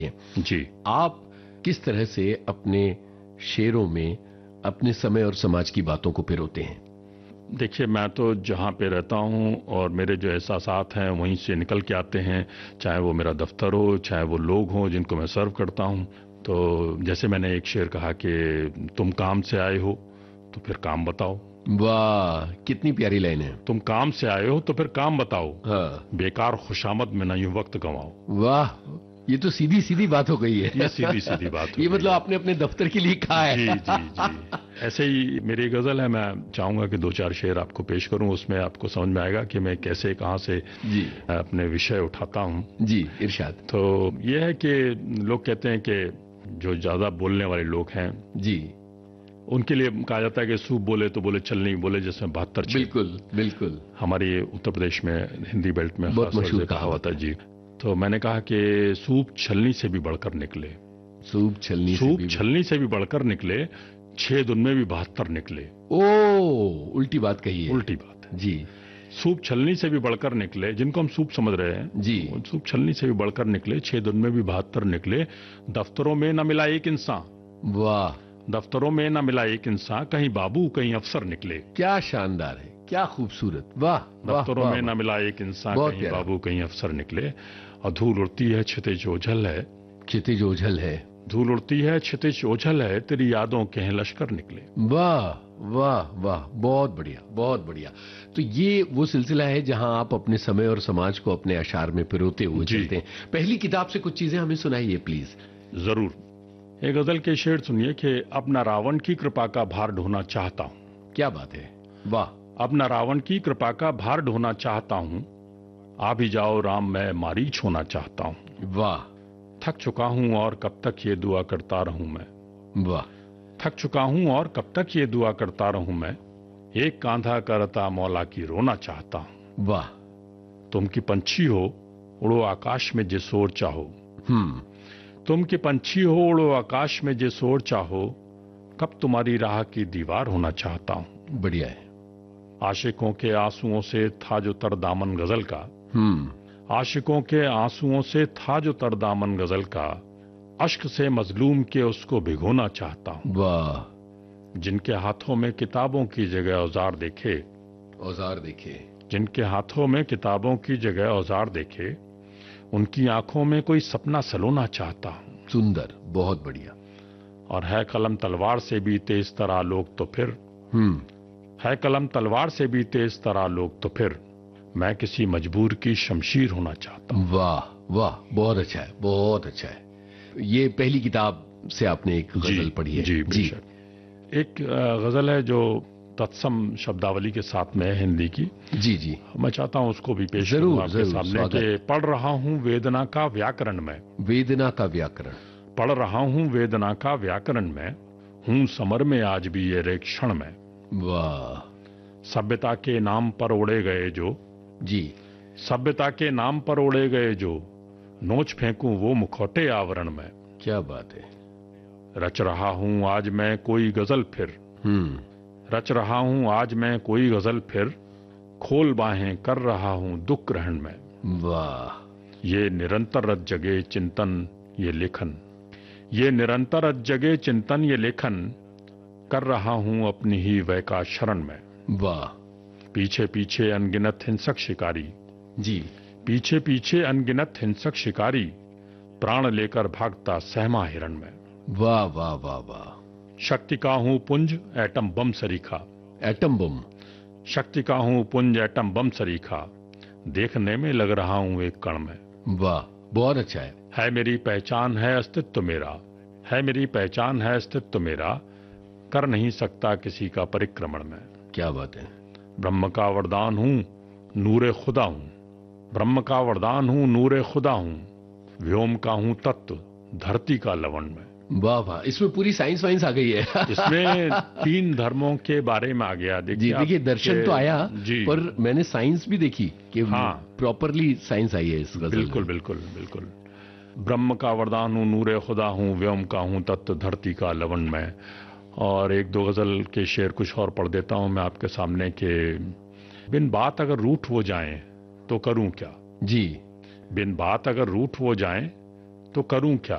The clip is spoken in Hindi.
जी। आप किस तरह से अपने शेरों में अपने समय और समाज की बातों को पिरोते हैं? देखिए, मैं तो जहाँ पे रहता हूँ और मेरे जो एहसासात हैं वहीं से निकल के आते हैं, चाहे वो मेरा दफ्तर हो, चाहे वो लोग हों जिनको मैं सर्व करता हूँ। तो जैसे मैंने एक शेर कहा कि तुम काम से आए हो तो फिर काम बताओ। वाह, कितनी प्यारी लाइन है। तुम काम से आए हो तो फिर काम बताओ, हाँ, बेकार खुशामद में ना यूं वक्त गंवाओ। वाह, ये तो सीधी सीधी बात हो गई है। ये सीधी सीधी बात हो ये गई मतलब है। आपने अपने दफ्तर के लिए कहा है। जी जी जी। ऐसे ही मेरी एक गजल है, मैं चाहूंगा कि दो चार शेर आपको पेश करूं, उसमें आपको समझ में आएगा कि मैं कैसे कहाँ से जी अपने विषय उठाता हूं। जी, इरशाद। तो ये है कि लोग कहते हैं कि जो ज्यादा बोलने वाले लोग हैं जी, उनके लिए कहा जाता है कि सूप बोले तो बोले चल नहीं बोले, जिसमें 72 छेद। बिल्कुल बिल्कुल, हमारे उत्तर प्रदेश में हिंदी बेल्ट में बहुत खासतौर मशहूर से कहावत है है। जी। तो मैंने कहा कि सूप छलनी से भी बढ़कर निकले, सूप छलनी से सूप भी। छलनी से भी बढ़कर निकले, छेद उनमें भी 72 निकले। ओ, उल्टी बात कही है। उल्टी बात है। जी सूप छलनी से भी बढ़कर निकले, जिनको हम सूप समझ रहे हैं जी, वो सूप छलनी से भी बढ़कर निकले, छेद उनमें भी 72 निकले। दफ्तरों में न मिला एक इंसान, वाह, दफ्तरों में न मिला एक इंसान, कहीं बाबू कहीं अफसर निकले। क्या शानदार है, क्या खूबसूरत, वाह वाह दफ्तरों वाह में वाह। न मिला एक इंसान, बहुत कहीं प्यारा। बाबू कहीं अफसर निकले। और धूल उड़ती है क्षितिज ओझल है, क्षितिज ओझल है। धूल उड़ती है क्षितिज ओझल है, तेरी यादों के हैं लश्कर निकले। वाह वाह वाह, बहुत बढ़िया बहुत बढ़िया। तो ये वो सिलसिला है जहां आप अपने समय और समाज को अपने अशार में पिरोते हुए जी। चलते हैं। पहली किताब से कुछ चीजें हमें सुनाइए प्लीज। जरूर। एक गजल के शेर सुनिए कि अब न रावण की कृपा का भार ढोना चाहता हूँ, क्या बात है, वाह। अब न रावण की कृपा का भार ढोना चाहता हूँ, आ भी जाओ राम मैं मारीच होना चाहता हूँ। वाह थक चुका हूँ और कब तक ये दुआ करता रहूं मैं, वाह, थक चुका हूँ और कब तक ये दुआ करता रहूं मैं, एक कांधा करता मौला की रोना चाहता हूँ। वाह। तुम की पंछी हो उड़ो आकाश में जिस ओर चाहो, तुम की पंछी हो उड़ो आकाश में जिस ओर चाहो, कब तुम्हारी राह की दीवार होना चाहता हूँ। बढ़िया है। आशिकों के आंसुओं से था जो तर दामन गजल का, आशिकों के आंसुओं से था जो तर दामन गजल का, अश्क से मजलूम के उसको भिगोना चाहता हूँ। वाह। जिनके हाथों में किताबों की जगह औजार देखे, औजार देखे, जिनके हाथों में किताबों की जगह औजार देखे, उनकी आंखों में कोई सपना सलोना चाहता हूँ। सुंदर, बहुत बढ़िया। और है कलम तलवार से भी तेज तरा लोग तो फिर, है कलम तलवार से भी तेज तरा लोग तो फिर, मैं किसी मजबूर की शमशीर होना चाहता हूँ। वाह वाह, बहुत अच्छा है, बहुत अच्छा है। ये पहली किताब से आपने एक गजल पढ़ी है? जी बेशक। एक गजल है जो तत्सम शब्दावली के साथ में है हिंदी की। जी जी, मैं चाहता हूँ उसको भी पेश जरूर करूं आपके जरूर, सामने कि पढ़ रहा हूँ वेदना का व्याकरण में, वेदना का व्याकरण, पढ़ रहा हूँ वेदना का व्याकरण में, हूँ समर में आज भी ये रे क्षण में। वाह। सभ्यता के नाम पर उड़े गए जो, जी, सभ्यता के नाम पर उड़े गए जो, नोच फेंकूं वो मुखौटे आवरण में। क्या बात है। रच रहा हूँ आज मैं कोई गजल फिर, रच रहा हूँ आज मैं कोई गजल फिर, खोल बाहें कर रहा हूँ दुख ग्रहण में। वाह। ये निरंतर रत जगे चिंतन ये लेखन, ये निरंतर रत जगे चिंतन ये लेखन, कर रहा हूँ अपनी ही वह का शरण में। वाह। पीछे पीछे अनगिनत हिंसक शिकारी, जी, पीछे पीछे अनगिनत हिंसक शिकारी, प्राण लेकर भागता सहमा हिरण में। वाह वाह वाह वाह। शक्ति का हूँ पुंज एटम बम सरीखा, एटम बम, शक्ति का हूँ पुंज एटम बम सरीखा, देखने में लग रहा हूँ एक कण में। वाह, बहुत अच्छा है। मेरी पहचान है अस्तित्व मेरा, है मेरी पहचान है अस्तित्व मेरा, कर नहीं सकता किसी का परिक्रमण में। क्या बात है। ब्रह्म का वरदान हूँ नूरे खुदा हूँ, ब्रह्म का वरदान हूँ नूरे खुदा हूँ, व्योम का हूँ तत्व धरती का लवण में। वाह वाह, इसमें पूरी साइंस वाइंस आ गई है। इसमें 3 धर्मों के बारे में आ गया। देखिए दर्शन तो आया जी, पर मैंने साइंस भी देखी कि हाँ, प्रॉपरली साइंस आई है इस गजल बिल्कुल में। बिल्कुल बिल्कुल। ब्रह्म का वरदान हूँ नूरे खुदा हूँ, व्योम का हूँ तत्व धरती का लवण में। और एक दो गजल के शेर कुछ और पढ़ देता हूँ मैं आपके सामने कि बिन बात अगर रूठ हो जाएं तो करूं क्या, जी, बिन बात अगर रूठ हो जाएं तो करूं क्या,